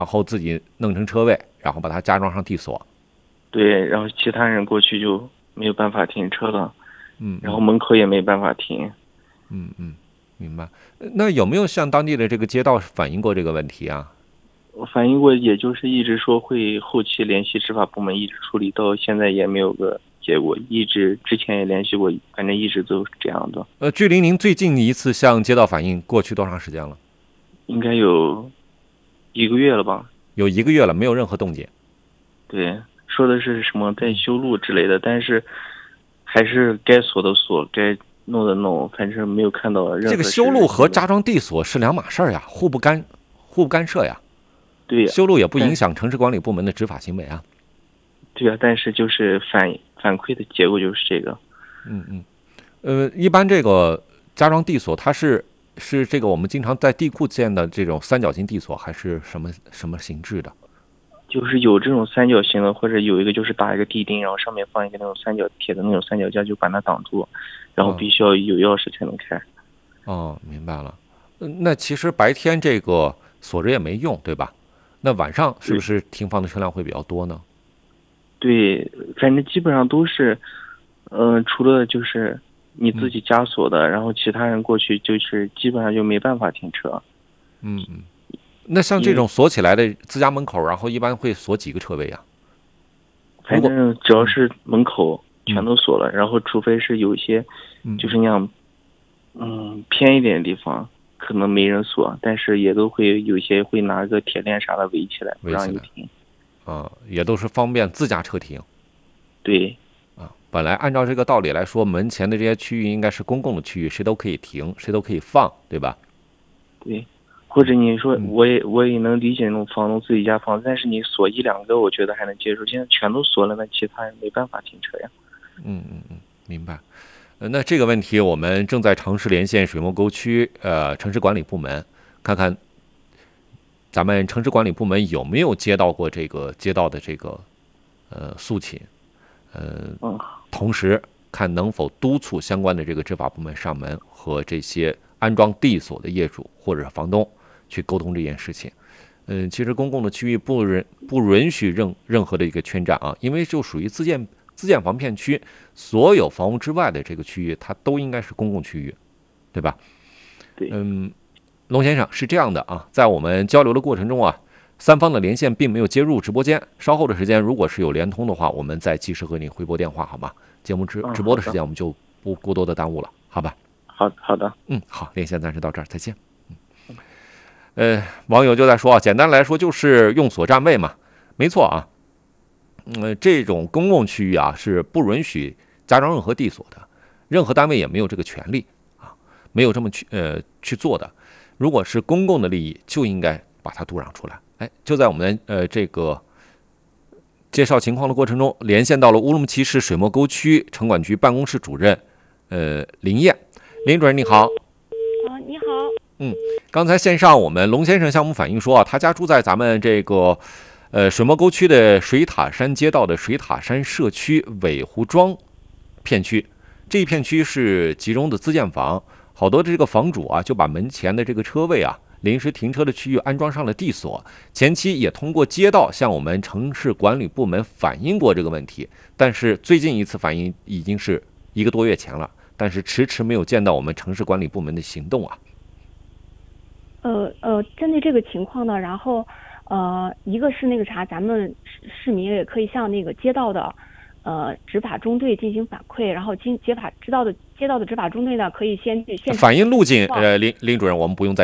然后自己弄成车位，然后把它加装上地锁。 对，然后其他人过去就没有办法停车了，然后门口也没办法停。 明白。那有没有向当地的这个街道反映过这个问题啊？ 我反映过，也就是一直说会后期联系执法部门一直处理，到现在也没有个结果，一直之前也联系过，反正一直都是这样的。 距离您最近一次向街道反映过去多长时间了？ 应该有1个月了吧？ 有1个月了，没有任何动静。 对，说的是什么在修路之类的，但是还是该锁的锁，该弄的弄，反正没有看到任何。 这个修路和加装地锁是两码事儿呀，互不干涉呀。 对呀， 修路也不影响城市管理部门的执法行为啊。 对呀，但是就是反馈的结果就是这个。 一般这个加装地锁，它是这个我们经常在地库见的这种三角形地锁，还是什么形制的？ 就是有这种三角形的，或者有一个就是打一个地钉，然后上面放一个那种铁的那种三脚架，就把它挡住，然后必须要有钥匙才能开。 哦，明白了。那其实白天这个锁着也没用，对吧？那晚上是不是停放的车辆会比较多呢？ 对，反正基本上都是，除了就是你自己加锁的，然后其他人过去就是基本上就没办法停车。 那像这种锁起来的自家门口，然后一般会锁几个车位啊？ 反正只要是门口全都锁了，然后除非是有一些就是那样，偏一点的地方可能没人锁，但是也都会有一些会拿个铁链啥的围起来，不让你停。 也都是方便自家车停。 对。 本来按照这个道理来说，门前的这些区域应该是公共的区域，谁都可以停，谁都可以放，对吧？ 对。或者你说我也能理解那种房东自己家房子，但是你锁1、2个，我觉得还能接受。现在全都锁了，那其他人没办法停车呀。 明白。那这个问题我们正在尝试连线水墨沟区城市管理部门，看看咱们城市管理部门有没有接到过这个街道的这个诉请，同时看能否督促相关的这个执法部门上门，和这些安装地锁的业主或者房东去沟通这件事情。其实公共的区域不允许任何的一个圈占啊，因为就属于自建房片区，所有房屋之外的这个区域，它都应该是公共区域，对吧？ 对。 龙先生是这样的啊，在我们交流的过程中啊，3方的连线并没有接入直播间，稍后的时间如果是有连通的话，我们再及时和你回拨电话，好吗？节目直播的时间我们就不过多的耽误了，好吧？ 好的。 好，连线暂时到这儿，再见。网友就在说啊，简单来说就是用锁占位嘛，没错啊。这种公共区域啊是不允许加装任何地锁的，任何单位也没有这个权利啊，没有这么去做的。如果是公共的利益，就应该把它杜让出来。就在我们这个介绍情况的过程中，连线到了乌鲁木齐市水墨沟区城管局办公室主任林燕。林主任你好。 你好。 刚才线上我们龙先生向我们反映说啊，他家住在咱们这个水墨沟区的水塔山街道的水塔山社区尾湖庄片区，这一片区是集中的自建房，好多的这个房主啊就把门前的这个车位啊临时停车的区域安装上了地锁，前期也通过街道向我们城市管理部门反映过这个问题，但是最近一次反映已经是1个多月前了，但是迟迟没有见到我们城市管理部门的行动啊。 针对这个情况呢，然后一个是那个啥，咱们市民也可以向那个街道的执法中队进行反馈，然后街道的执法中队呢可以先去现场反映路径林主任我们不用再